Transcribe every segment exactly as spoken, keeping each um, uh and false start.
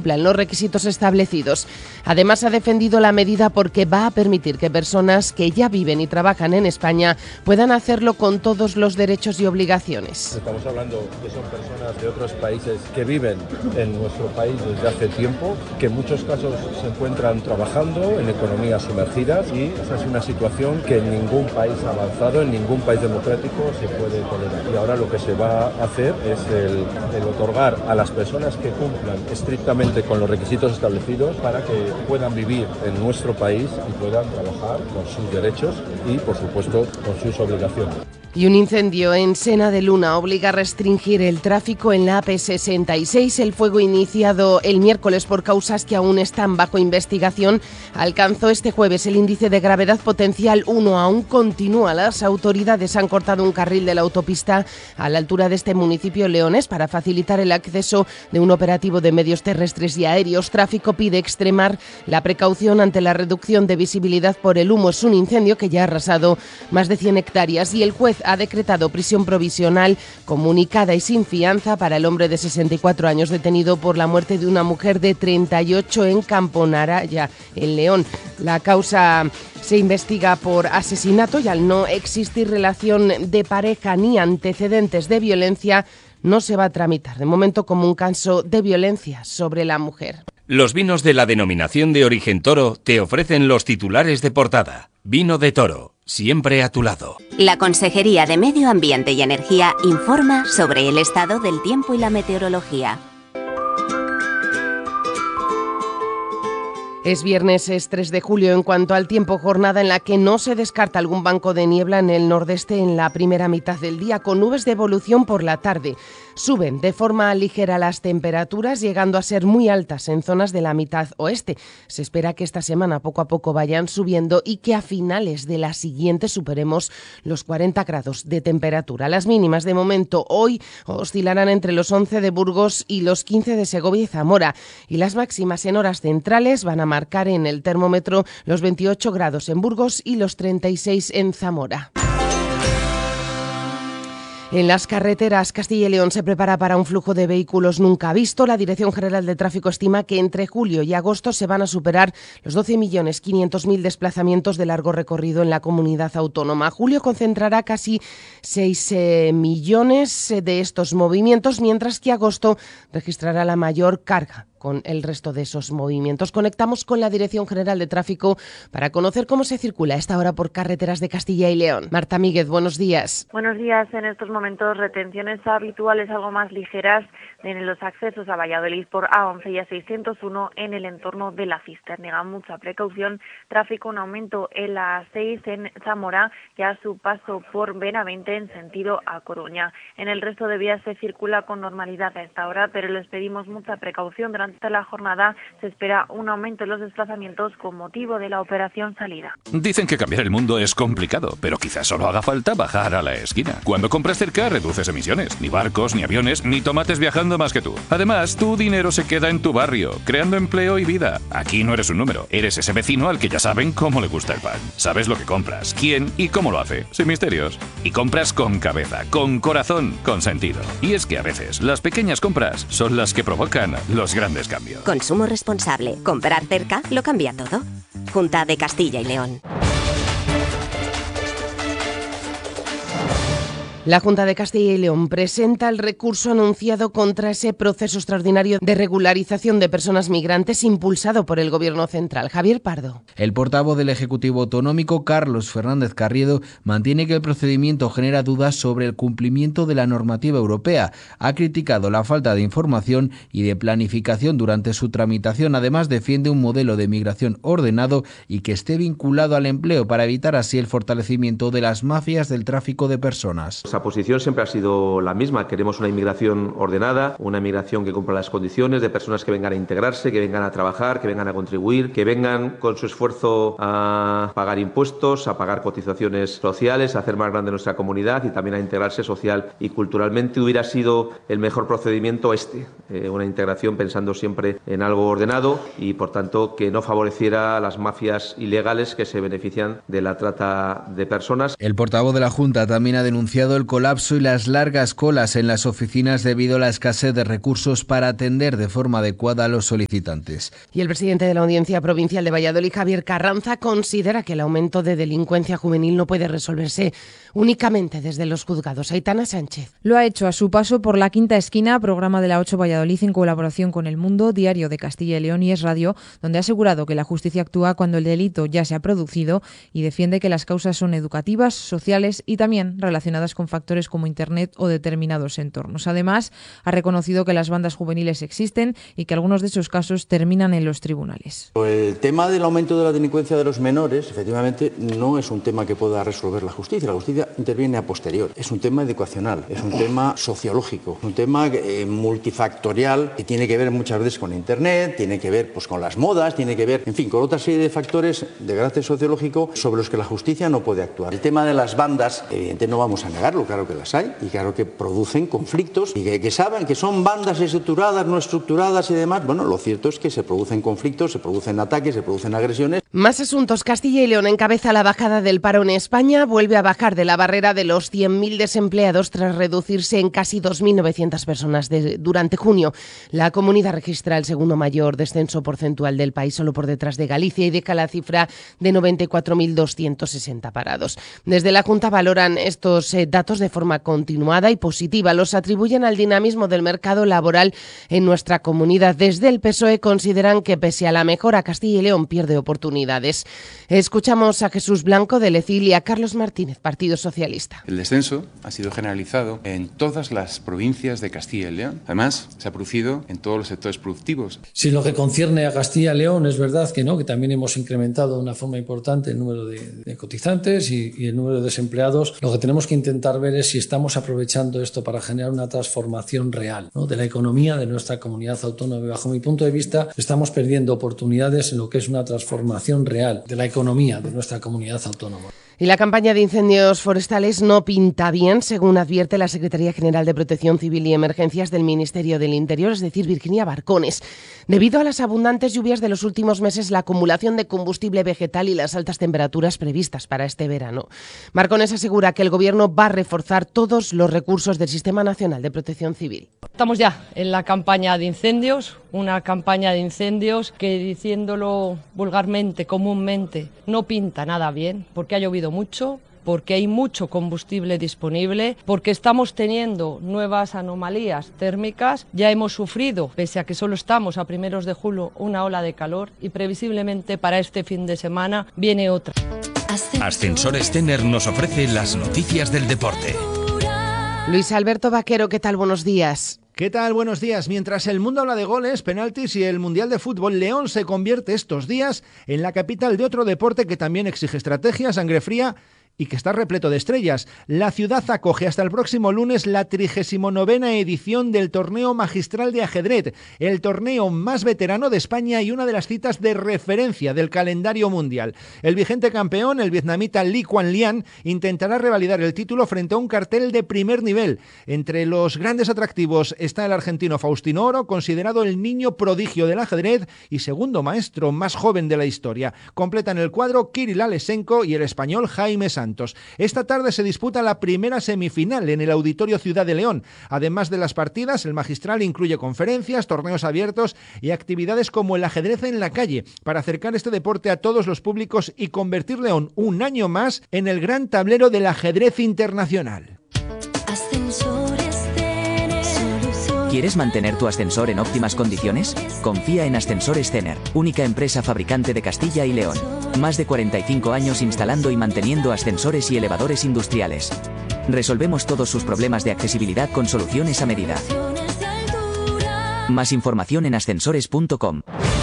cumplan los requisitos establecidos. Además, ha defendido la medida porque va a permitir que personas que ya viven y trabajan en España puedan hacerlo con todos los derechos y obligaciones. Estamos hablando que son personas de otros países que viven en nuestro país desde hace tiempo, que en muchos casos se encuentran trabajando en economías sumergidas, y esa es una situación que en ningún país avanzado, en ningún país democrático se puede tolerar. Y ahora lo que se va a hacer es el, el otorgar a las personas que cumplan estrictamente con los requisitos establecidos para que puedan vivir en nuestro país y puedan trabajar con sus derechos y, por supuesto, con sus obligaciones. Y un incendio en Sena de Luna obliga a restringir el tráfico en la A P sesenta y seis. El fuego, iniciado el miércoles por causas que aún están bajo investigación, alcanzó este jueves el índice de gravedad potencial uno. Aún continúa. Las autoridades han cortado un carril de la autopista a la altura de este municipio leonés para facilitar el acceso de un operativo de medios terrestres y aéreos. Tráfico pide extremar la precaución ante la reducción de visibilidad por el humo. Es un incendio que ya ha arrasado más de cien hectáreas y el juez ha decretado prisión provisional comunicada y sin fianza para el hombre de sesenta y cuatro años detenido por la muerte de una mujer de treinta y ocho en Camponaraya, en León. La causa se investiga por asesinato y al no existir relación de pareja ni antecedentes de violencia, no se va a tramitar de momento como un caso de violencia sobre la mujer. Los vinos de la denominación de origen Toro te ofrecen los titulares de portada. Vino de Toro, siempre a tu lado. La Consejería de Medio Ambiente y Energía informa sobre el estado del tiempo y la meteorología. Es viernes, es tres de julio. En cuanto al tiempo, jornada en la que no se descarta algún banco de niebla en el nordeste en la primera mitad del día, con nubes de evolución por la tarde. Suben de forma ligera las temperaturas, llegando a ser muy altas en zonas de la mitad oeste. Se espera que esta semana poco a poco vayan subiendo y que a finales de la siguiente superemos los cuarenta grados de temperatura. Las mínimas de momento hoy oscilarán entre los once de Burgos y los quince de Segovia y Zamora. Y las máximas en horas centrales van a marcar en el termómetro los veintiocho grados en Burgos y los treinta y seis en Zamora. En las carreteras, Castilla y León se prepara para un flujo de vehículos nunca visto. La Dirección General de Tráfico estima que entre julio y agosto se van a superar los doce millones quinientos mil desplazamientos de largo recorrido en la comunidad autónoma. Julio concentrará casi seis eh, millones de estos movimientos, mientras que agosto registrará la mayor carga con el resto de esos movimientos. Conectamos con la Dirección General de Tráfico para conocer cómo se circula a esta hora por carreteras de Castilla y León. Marta Míguez, buenos días. Buenos días. En estos momentos, retenciones habituales algo más ligeras en los accesos a Valladolid por A once y A seiscientos uno en el entorno de la Cisterna. Mucha precaución, tráfico, un aumento en la A seis en Zamora y a su paso por Benavente en sentido a Coruña. En el resto de vías se circula con normalidad a esta hora, pero les pedimos mucha precaución. Durante la jornada se espera un aumento en los desplazamientos con motivo de la operación salida. Dicen que cambiar el mundo es complicado, pero quizás solo haga falta bajar a la esquina. Cuando compras cerca, reduces emisiones. Ni barcos, ni aviones, ni tomates viajando más que tú. Además, tu dinero se queda en tu barrio, creando empleo y vida. Aquí no eres un número, eres ese vecino al que ya saben cómo le gusta el pan. Sabes lo que compras, quién y cómo lo hace, sin misterios. Y compras con cabeza, con corazón, con sentido. Y es que a veces las pequeñas compras son las que provocan los grandes cambios. Consumo responsable. Comprar cerca lo cambia todo. Junta de Castilla y León. La Junta de Castilla y León presenta el recurso anunciado contra ese proceso extraordinario de regularización de personas migrantes impulsado por el Gobierno central. Javier Pardo. El portavoz del Ejecutivo Autonómico, Carlos Fernández Carriedo, mantiene que el procedimiento genera dudas sobre el cumplimiento de la normativa europea. Ha criticado la falta de información y de planificación durante su tramitación. Además, defiende un modelo de migración ordenado y que esté vinculado al empleo para evitar así el fortalecimiento de las mafias del tráfico de personas. La posición siempre ha sido la misma. Queremos una inmigración ordenada, una inmigración que cumpla las condiciones de personas que vengan a integrarse, que vengan a trabajar, que vengan a contribuir, que vengan con su esfuerzo a pagar impuestos, a pagar cotizaciones sociales, a hacer más grande nuestra comunidad y también a integrarse social y culturalmente. Hubiera sido el mejor procedimiento este, eh, una integración pensando siempre en algo ordenado y, por tanto, que no favoreciera a las mafias ilegales que se benefician de la trata de personas. El portavoz de la Junta también ha denunciado el colapso y las largas colas en las oficinas debido a la escasez de recursos para atender de forma adecuada a los solicitantes. Y el presidente de la Audiencia Provincial de Valladolid, Javier Carranza, considera que el aumento de delincuencia juvenil no puede resolverse únicamente desde los juzgados. Aitana Sánchez. Lo ha hecho a su paso por La Quinta Esquina, programa de la ocho Valladolid en colaboración con El Mundo, Diario de Castilla y León y Es Radio, donde ha asegurado que la justicia actúa cuando el delito ya se ha producido y defiende que las causas son educativas, sociales y también relacionadas con factores como Internet o determinados entornos. Además, ha reconocido que las bandas juveniles existen y que algunos de esos casos terminan en los tribunales. El tema del aumento de la delincuencia de los menores, efectivamente, no es un tema que pueda resolver la justicia. La justicia interviene a posterior. Es un tema educacional, es un tema sociológico, un tema eh, multifactorial que tiene que ver muchas veces con Internet, tiene que ver pues, con las modas, tiene que ver, en fin, con otra serie de factores de carácter sociológico sobre los que la justicia no puede actuar. El tema de las bandas, evidentemente no vamos a negarlo, claro que las hay y claro que producen conflictos y que, que saben que son bandas estructuradas, no estructuradas y demás. Bueno, lo cierto es que se producen conflictos, se producen ataques, se producen agresiones. Más asuntos. Castilla y León encabeza la bajada del paro en España, vuelve a bajar de la barrera de los cien mil desempleados tras reducirse en casi dos mil novecientas personas de, durante junio. La comunidad registra el segundo mayor descenso porcentual del país, solo por detrás de Galicia, y deja la cifra de noventa y cuatro mil doscientos sesenta parados. Desde la Junta valoran estos eh, datos de forma continuada y positiva. Los atribuyen al dinamismo del mercado laboral en nuestra comunidad. Desde el P S O E consideran que pese a la mejora, Castilla y León pierde oportunidades. Escuchamos a Jesús Blanco de Lecil y a Carlos Martínez, Partido Socialista. El descenso ha sido generalizado en todas las provincias de Castilla y León. Además, se ha producido en todos los sectores productivos. Si lo que concierne a Castilla y León es verdad que no, que también hemos incrementado de una forma importante el número de, de cotizantes y, y el número de desempleados, lo que tenemos que intentar ver es si estamos aprovechando esto para generar una transformación real, ¿no?, de la economía de nuestra comunidad autónoma. Y bajo mi punto de vista, estamos perdiendo oportunidades en lo que es una transformación real de la economía de nuestra comunidad autónoma. Y la campaña de incendios forestales no pinta bien, según advierte la Secretaría General de Protección Civil y Emergencias del Ministerio del Interior, es decir, Virginia Barcones. Debido a las abundantes lluvias de los últimos meses, la acumulación de combustible vegetal y las altas temperaturas previstas para este verano. Barcones asegura que el Gobierno va a reforzar todos los recursos del Sistema Nacional de Protección Civil. Estamos ya en la campaña de incendios, una campaña de incendios que, diciéndolo vulgarmente, comúnmente, no pinta nada bien, porque ha llovido mucho, porque hay mucho combustible disponible, porque estamos teniendo nuevas anomalías térmicas, ya hemos sufrido, pese a que solo estamos a primeros de julio, una ola de calor y previsiblemente para este fin de semana viene otra. Ascensores Tener nos ofrece las noticias del deporte. Luis Alberto Vaquero, ¿qué tal? Buenos días. ¿Qué tal? Buenos días. Mientras el mundo habla de goles, penaltis y el Mundial de Fútbol, León se convierte estos días en la capital de otro deporte que también exige estrategia, sangre fría y que está repleto de estrellas. La ciudad acoge hasta el próximo lunes la trigésima novena edición del Torneo Magistral de Ajedrez, el torneo más veterano de España y una de las citas de referencia del calendario mundial. El vigente campeón, el vietnamita Lee Kuan Lian, intentará revalidar el título frente a un cartel de primer nivel. Entre los grandes atractivos está el argentino Faustino Oro, considerado el niño prodigio del ajedrez y segundo maestro más joven de la historia. Completan el cuadro Kirill Alesenko y el español Jaime Santos. Esta tarde se disputa la primera semifinal en el Auditorio Ciudad de León. Además de las partidas, el magistral incluye conferencias, torneos abiertos y actividades como el ajedrez en la calle, para acercar este deporte a todos los públicos y convertir León un año más en el gran tablero del ajedrez internacional. ¿Quieres mantener tu ascensor en óptimas condiciones? Confía en Ascensores Tener, única empresa fabricante de Castilla y León. Más de cuarenta y cinco años instalando y manteniendo ascensores y elevadores industriales. Resolvemos todos sus problemas de accesibilidad con soluciones a medida. Más información en ascensores punto com.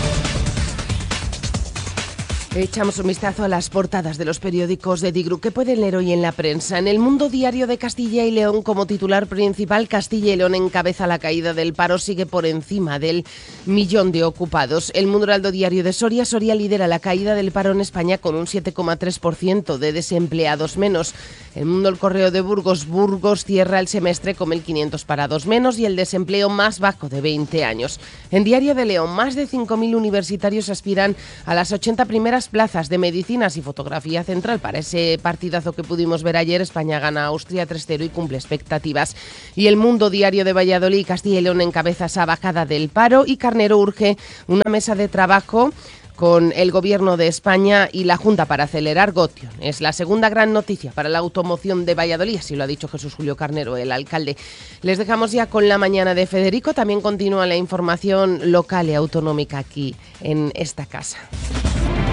Echamos un vistazo a las portadas de los periódicos de Digru. ¿Qué pueden leer hoy en la prensa? En El Mundo Diario de Castilla y León, como titular principal, Castilla y León encabeza la caída del paro, sigue por encima del millón de ocupados. El Mundo Heraldo Diario de Soria, Soria lidera la caída del paro en España con un siete coma tres por ciento de desempleados menos. El Mundo El Correo de Burgos, Burgos cierra el semestre con mil quinientos parados menos y el desempleo más bajo de veinte años. En Diario de León, más de cinco mil universitarios aspiran a las ochenta primeras las plazas de medicinas y fotografía central para ese partidazo que pudimos ver ayer. España gana a Austria tres cero y cumple expectativas. Y El Mundo Diario de Valladolid, Castilla y León encabeza esa bajada del paro y Carnero urge una mesa de trabajo con el Gobierno de España y la Junta para acelerar Gotion. Es la segunda gran noticia para la automoción de Valladolid, así lo ha dicho Jesús Julio Carnero, el alcalde. Les dejamos ya con la mañana de Federico. También continúa la información local y autonómica aquí en esta casa.